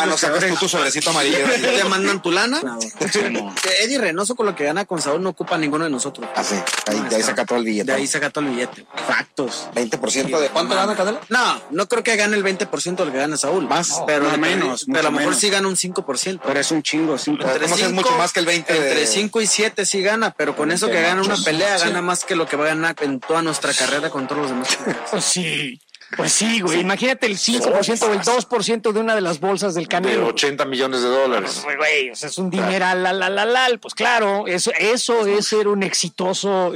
no sacas tú tu sobrecito amarillo. Te mandan tu lana. Eddie Reynoso, con lo que gana con Saúl, no ocupa ninguno de nosotros. Ah, sí. De ahí saca todo el billete. De ahí saca todo el billete. Factos. 20% de cuánto gana Canelo. No creo que gane el 20% de lo que gana Saúl. Más, pero no, menos. Pero a lo mejor menos. sí gana un 5%. Pero es un chingo, 5. Es mucho más que el 20%. Entre 5 y 7 sí gana, pero con eso que gana una pelea, gana más que lo que va a ganar en toda nuestra carrera con todos los demás. Pues sí, güey. Imagínate el 5% o el 2% de una de las bolsas del Canelo. De $80 millones. Pues, güey, o sea, es un dineral, pues claro, eso es ser un exitoso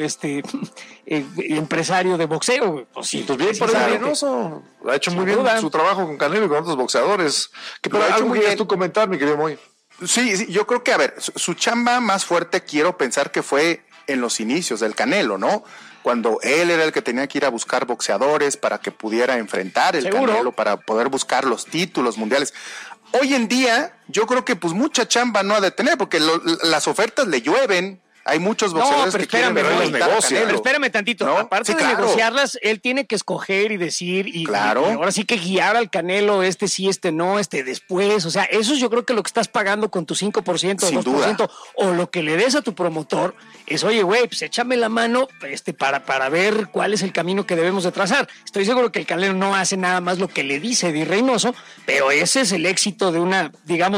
empresario de boxeo, güey. Pues sí. Pues bien por el Reynoso. Ha hecho muy bien su trabajo con Canelo y con otros boxeadores. Pero algo querías tú comentar, mi querido Moy. Sí, yo creo que, a ver, su chamba más fuerte quiero pensar que fue en los inicios del Canelo, ¿no? Cuando él era el que tenía que ir a buscar boxeadores para que pudiera enfrentar el Canelo, para poder buscar los títulos mundiales. Hoy en día, yo creo que pues mucha chamba no ha de tener, porque las ofertas le llueven. Hay muchos boxeadores que quieren ver los negocios. Pero espérame tantito, ¿no? Aparte de negociarlas, él tiene que escoger y decir, y ahora sí que guiar al Canelo, sí, no, después, o sea, eso yo creo que lo que estás pagando con tu 5% o 2%, o lo que le des a tu promotor, es, oye, güey, pues échame la mano para ver cuál es el camino que debemos de trazar. Estoy seguro que el Canelo no hace nada más lo que le dice Eddie Reynoso, pero ese es el éxito de una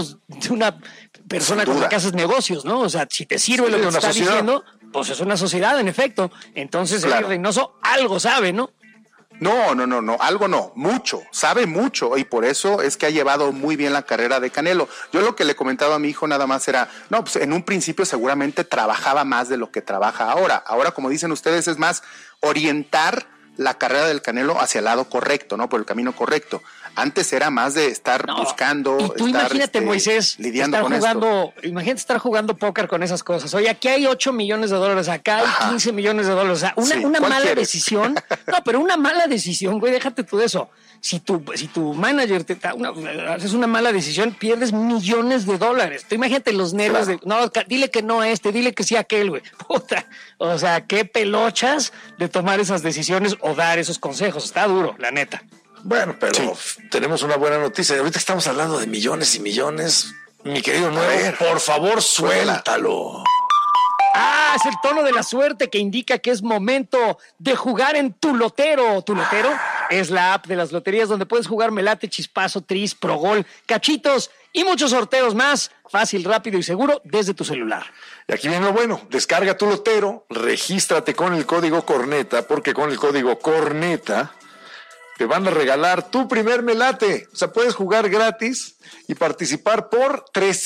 persona con la que haces negocios, ¿no? O sea, si te sirve lo que te está diciendo, pues es una sociedad, en efecto. Entonces, el Reynoso algo sabe, ¿no? No, algo no, mucho, sabe mucho, y por eso es que ha llevado muy bien la carrera de Canelo. Yo lo que le comentaba a mi hijo nada más era, pues en un principio seguramente trabajaba más de lo que trabaja ahora. Ahora, como dicen ustedes, es más orientar la carrera del Canelo hacia el lado correcto, ¿no? Por el camino correcto. Antes era más de estar buscando, y tú imagínate, Moisés, lidiando con esto. Imagínate estar jugando póker con esas cosas. Oye, aquí hay $8 millones, acá hay $15 millones. O sea, una mala decisión. No, pero una mala decisión, güey, déjate tú de eso. Si tu manager haces una mala decisión, pierdes $millones. Tú imagínate los nervios de, no, dile que no a dile que sí a aquel, güey. Puta. O sea, qué pelochas de tomar esas decisiones o dar esos consejos. Está duro, la neta. Bueno, pero tenemos una buena noticia. Ahorita estamos hablando de millones y millones. Mi querido Nuevo, por favor, suéltalo. Es el tono de la suerte que indica que es momento de jugar en Tu Lotero. Tu Lotero es la app de las loterías donde puedes jugar Melate, Chispazo, Tris, Progol, Cachitos y muchos sorteos más. Fácil, rápido y seguro desde tu celular. Y aquí viene lo bueno. Descarga Tu Lotero, regístrate con el código Corneta, porque con el código Corneta te van a regalar tu primer melate. O sea, puedes jugar gratis y participar por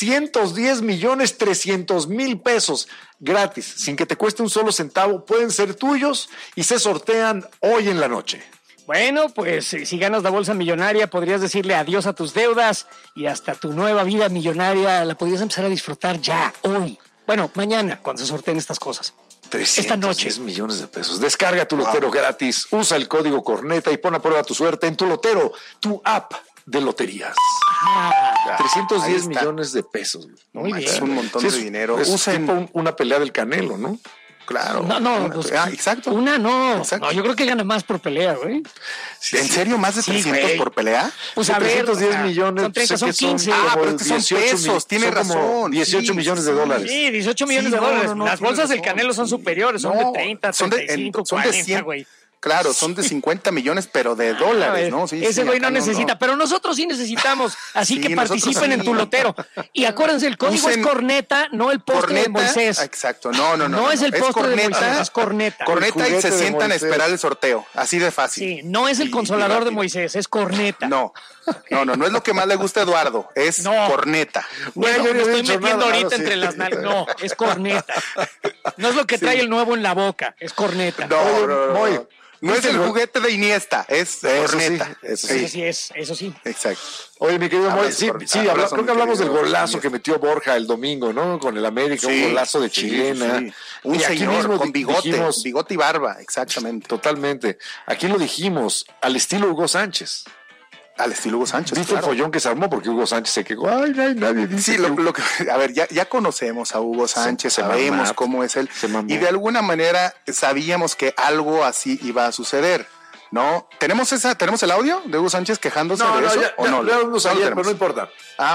310,300,000 pesos gratis, sin que te cueste un solo centavo. Pueden ser tuyos y se sortean hoy en la noche. Bueno, pues si ganas la bolsa millonaria, podrías decirle adiós a tus deudas y hasta tu nueva vida millonaria la podrías empezar a disfrutar ya, hoy. Bueno, mañana, cuando se sorteen estas cosas. Esta noche. 310 millones de pesos. Descarga Tu Lotero gratis. Usa el código Corneta y pon a prueba tu suerte en Tu Lotero, tu app de loterías. 310 millones de pesos. Muy bien. Es un montón de dinero. Es tipo una pelea del Canelo, ¿no? Claro. Exacto. No, yo creo que gana más por pelea, güey. ¿En serio? ¿Más de 300 por pelea? Pues a ver, 310 millones. Son 30, son 15. Pero son pesos, tiene razón. 18 millones de dólares. Sí, 18 millones de dólares. Las bolsas del Canelo son superiores, son de 30, 35, 40, güey. Claro, son de 50 millones, pero de dólares, ¿no? Sí, ese güey no necesita, pero nosotros sí necesitamos. Así que participen en Tu Lotero. Y acuérdense, el código es Corneta, no el postre de Moisés. Exacto, no. No es el postre de Moisés, es Corneta. Corneta y se sientan a esperar el sorteo. Así de fácil. Sí, no es el consolador de Moisés, es Corneta. No es lo que más le gusta a Eduardo, es Corneta. Bueno, me estoy metiendo ahorita entre las nalgas. No, es Corneta. No es lo que trae el nuevo en la boca, es Corneta. No es el juguete de Iniesta, es Corneta. Eso sí. Exacto. Oye, mi querido Moy, creo que hablamos del golazo que metió Borja el domingo, ¿no? Con el América, un golazo de chilena. Sí. Un señor con bigote y barba, exactamente. Totalmente. Aquí lo dijimos, al estilo Hugo Sánchez. Al estilo Hugo Sánchez, ¿Viste el follón que se armó? Porque Hugo Sánchez se quejó. Ay, nadie dice. Sí, a ver, ya conocemos a Hugo Sánchez, sabemos cómo es él. Y de alguna manera sabíamos que algo así iba a suceder, ¿no? ¿Tenemos el audio de Hugo Sánchez quejándose de eso? No, ya lo vimos ayer, pero no importa.